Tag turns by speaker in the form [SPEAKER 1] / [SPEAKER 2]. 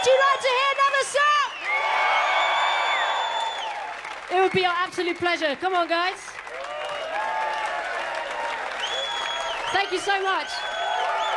[SPEAKER 1] Would you like to hear another song? It would be our absolute pleasure. Come on, guys. Thank you so much.